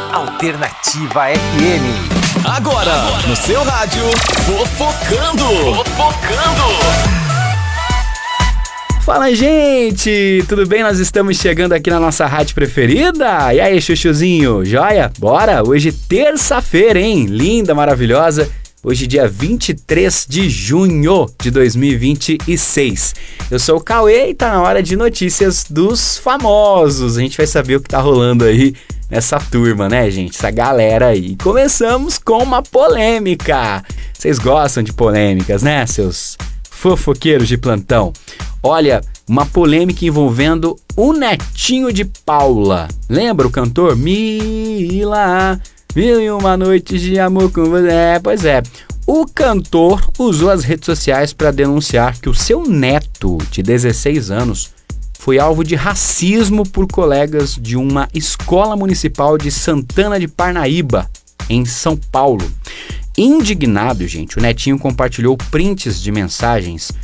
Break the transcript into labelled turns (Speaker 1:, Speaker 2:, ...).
Speaker 1: Alternativa FM.
Speaker 2: Agora, no seu rádio, Fofocando.
Speaker 3: Fala, gente! Tudo bem? Nós estamos chegando aqui na nossa rádio preferida. E aí, chuchuzinho? Joia? Bora? Hoje terça-feira, hein? Linda, maravilhosa. Hoje dia 23 de junho de 2026. Eu sou o Cauê e tá na hora de notícias dos famosos. A gente vai saber o que tá rolando aí nessa turma, né, gente? Essa galera aí. Começamos com uma polêmica. Vocês gostam de polêmicas, né, seus fofoqueiros de plantão? Olha, uma polêmica envolvendo o netinho de Paula. Lembra o cantor? Mila... 1001 noites de amor com você. Pois é, o cantor usou as redes sociais para denunciar que o seu neto, de 16 anos, foi alvo de racismo por colegas de uma escola municipal de Santana de Parnaíba, em São Paulo. Indignado, gente, o netinho compartilhou prints de mensagens